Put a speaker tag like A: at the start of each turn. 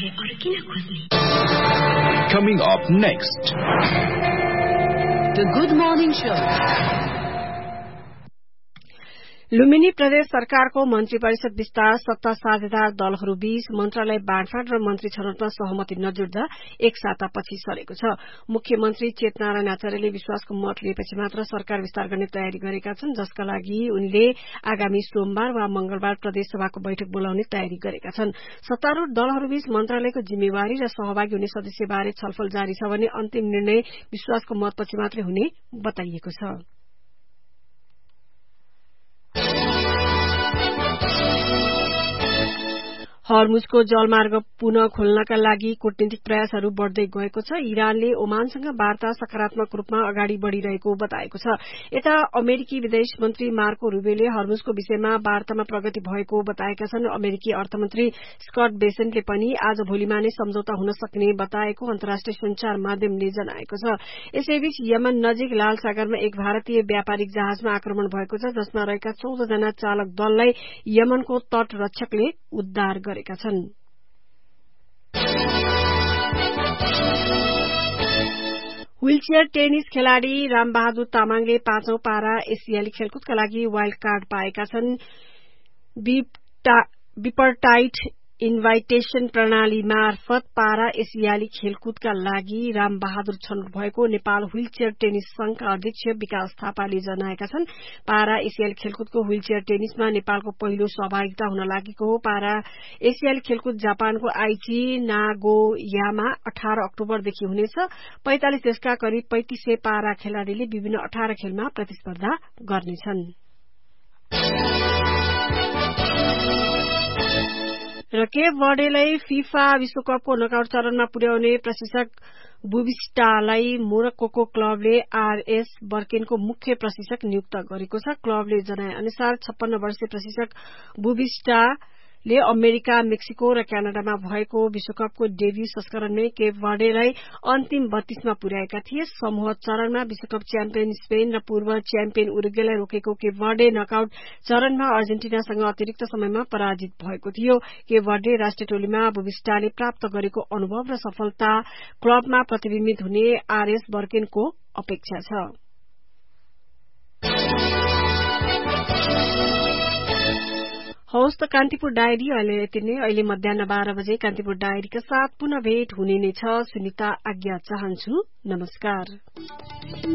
A: भए अरु किन खोज्ने?
B: Coming up next,
C: The Good Morning Show.
D: Lumbini प्रदेश सरकारको मन्त्री परिषद विस्तार सत्ता साझेदार दलहरू बीच मन्त्रालय बाँडफाँड र मन्त्री छनौटमा सहमति नजुट्दा एक सातापछि सरेको छ। मुख्यमन्त्री चेतनारायण आचार्यले विश्वासको मत लिएपछि मात्र सरकार विस्तार गर्ने तयारी गरेका छन्, जसका लागि उनले आगामी सोमबार वा मंगलबार प्रदेश सभाको बैठक बोलाउने तयारी गरेका छन्। सत्तारूढ़ दलहरूबीच मन्त्रालयको जिम्मेवारी र सहभागी हुने सदस्यबारे छलफल जारी छ भने अन्तिम निर्णय विश्वासको मतपछि मात्रै हुने बताइएको छ। हर्मुजको जलमार्ग पुनः खोल्नका लागि कूटनीतिक प्रयासहरू बढ़दै गएको छ। इरानले ओमानसँग वार्ता सकारात्मक रूपमा अगाडि बढ़िरहेको बताएको छ। यता अमेरिकी विदेश मन्त्री मार्को रूबियोले हर्मुजको विषयमा वार्तामा प्रगति भएको बताएका छन्। अमेरिकी अर्थमन्त्री स्कट बेसेन्टले पनि आज भोलिमा नै सम्झौता हुन सक्ने बताएको अन्तर्राष्ट्रिय संचार माध्यमले जनाएको छ। यसैबीच यमन नजिक लाल सागरमा एक भारतीय व्यापारिक जहाजमा आक्रमण भएको छ, जसमा रहेका 14 जना चालक दललाई यमनको तटरक्षकले उद्धार गरेका छन्। व्हीलचेयर टेनिस खेलाड़ी रामबहादुर तामाङले 5औं पारा एसियाली खेलकुदका लागि वाइल्ड कार्ड पाएका छन्। बिपरटाइट इन्भाइटेशन प्रणाली मार्फत पारा एसियाली खेलकुदका लागि रामबहादुर छनौट भएको नेपाल व्हीलचेयर टेनिस संघका अध्यक्ष विकास थापाले जनाएका छन्। पारा एसियाली खेलकुदको व्हीलचेयर टेनिसमा नेपालको पहिलो सहभागिता हुन लागेको हो। पारा एसियाली खेलकुद जापानको आइची नागोयामा 18 अक्टोबरदेखि हुनेछ। 45 देशका करिब 3500 पारा खेलाड़ीले विभिन्न 18 खेलमा प्रतिस्पर्धा गर्नेछन्। र केप वर्डेलाई फिफा विश्वकपको नकआउट चरणमा पुर्याउने प्रशिक्षक बुबिस्टालाई मोरक्कोको क्लबले आरएस बर्केनको मुख्य प्रशिक्षक नियुक्त गरेको छ। क्लबले जनाए अनुसार 56 वर्षीय प्रशिक्षक बुबिस्टाले अमेरिका, मेक्सिको र क्यानाडामा भएको विश्वकपको डेब्यू संस्करणमै केप वर्डेलाई अन्तिम 32 मा पुर्याएका थिए। समूह चरणमा विश्वकप च्याम्पियन स्पेन र पूर्व च्याम्पियन उरुग्वेलाई रोकेको केप वर्डे नकआउट चरणमा अर्जेन्टिनासँग अतिरिक्त समयमा पराजित भएको थियो। केप वर्डे राष्ट्रिय टोलीमा बुबिस्टाले प्राप्त गरेको अनुभव र सफलता क्लबमा प्रतिबिम्बित हुने आरएस बर्केनको अपेक्षा छ। हवस् त कान्तिपुर डायरी अहिले यति नै। अहिले मध्याह 12 बजे कान्तिपुर डायरीका साथ पुनः भेट हुने नै छ। सुनिता आज्ञा चाहन्छु। नमस्कार।